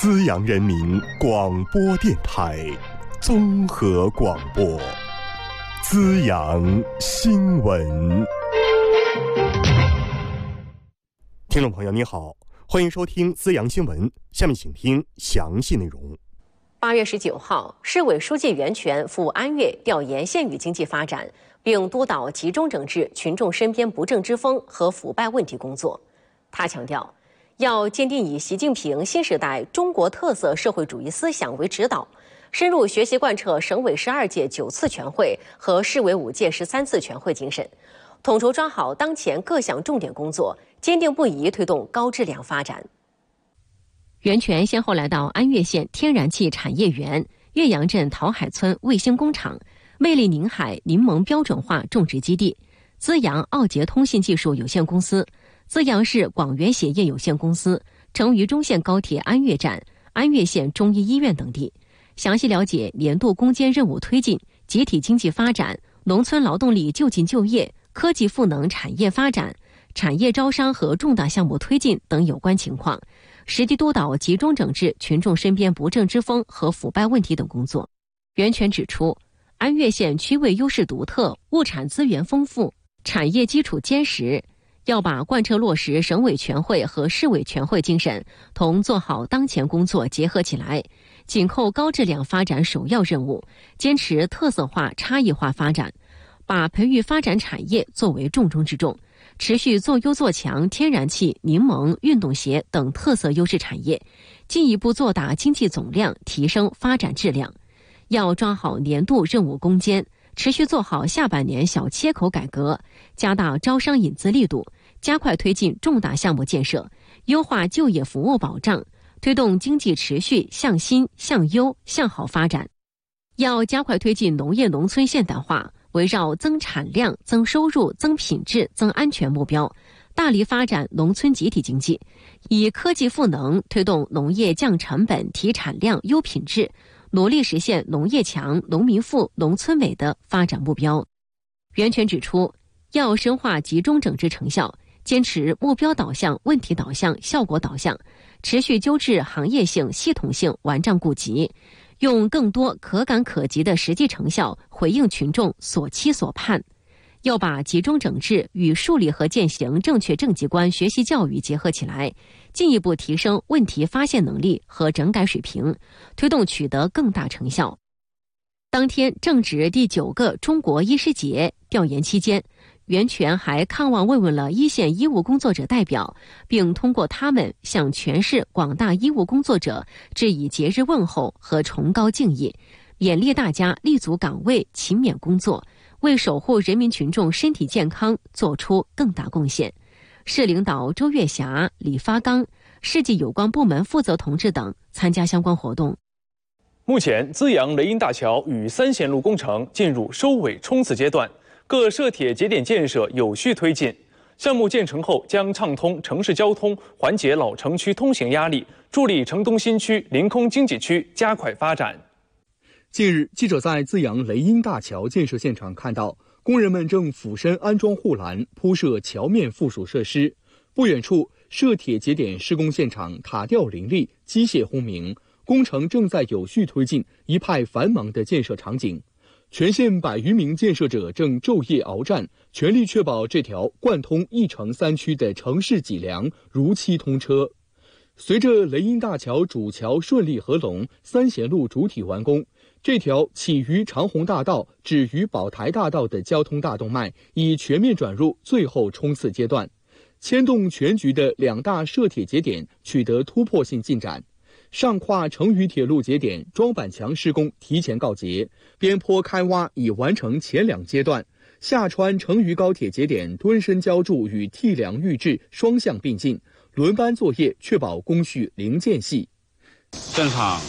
资阳人民广播电台综合广播，资阳新闻。听众朋友你好，欢迎收听资阳新闻，下面请听详细内容。 8月19号，市委书记袁泉赴安岳调研县域经济发展，并督导集中整治群众身边不正之风和腐败问题工作。他强调，要坚定以习近平新时代中国特色社会主义思想为指导，深入学习贯彻省委12届9次全会和市委5届13次全会精神，统筹抓好当前各项重点工作，坚定不移推动高质量发展。袁泉先后来到安岳县天然气产业园、岳阳镇桃海村卫星工厂、魅力宁海柠檬标准化种植基地、资阳奥捷通信技术有限公司、资阳市广源鞋业有限公司、成渝中线高铁安岳站、安岳县中医医院等地，详细了解年度攻坚任务推进、集体经济发展、农村劳动力就近就业、科技赋能产业发展、产业招商和重大项目推进等有关情况，实地督导集中整治群众身边不正之风和腐败问题等工作。袁泉指出，安岳县区位优势独特，物产资源丰富，产业基础坚实，要把贯彻落实省委全会和市委全会精神同做好当前工作结合起来，紧扣高质量发展首要任务，坚持特色化差异化发展，把培育发展产业作为重中之重，持续做优做强天然气、柠檬、运动鞋等特色优势产业，进一步做大经济总量，提升发展质量。要抓好年度任务攻坚，持续做好下半年小切口改革，加大招商引资力度，加快推进重大项目建设，优化就业服务保障，推动经济持续向新、向优、向好发展。要加快推进农业农村现代化，围绕增产量、增收入、增品质、增安全目标，大力发展农村集体经济，以科技赋能推动农业降成本、提产量、优品质，努力实现农业强、农民富、农村美的发展目标。袁泉指出，要深化集中整治成效，坚持目标导向、问题导向、效果导向，持续纠治行业性、系统性顽瘴痼疾，用更多可感可及的实际成效回应群众所期所盼。要把集中整治与树立和践行正确政绩观学习教育结合起来，进一步提升问题发现能力和整改水平，推动取得更大成效。当天正值第9个中国医师节，调研期间，袁泉还看望慰问了一线医务工作者代表，并通过他们向全市广大医务工作者致以节日问候和崇高敬意，勉励大家立足岗位，勤勉工作，为守护人民群众身体健康做出更大贡献。市领导周月霞、李发刚、市级有关部门负责同志等参加相关活动。 目前，资阳雷音大桥与3线路工程进入收尾冲刺阶段，各涉铁节点建设有序推进。项目建成后，将畅通城市交通，缓解老城区通行压力，助力城东新区临空经济区加快发展。 近日，记者在资阳雷音大桥建设现场看到，工人们正俯身安装护栏，铺设桥面附属设施。不远处，涉铁节点施工现场塔吊林立，机械轰鸣，工程正在有序推进，一派繁忙的建设场景。全县100余名建设者正昼夜鏖战，全力确保这条贯通1城3区的城市脊梁如期通车。随着雷音大桥主桥顺利合拢，3线路主体完工，这条起于长虹大道止于宝台大道的交通大动脉已全面转入最后冲刺阶段，牵动全局的2大涉铁节点取得突破性进展。上跨成渝铁路节点装板墙施工提前告捷，边坡开挖已完成前2阶段，下穿成渝高铁节点墩深浇筑与替梁预制双向并进，轮班作业确保工序零间隙。 现场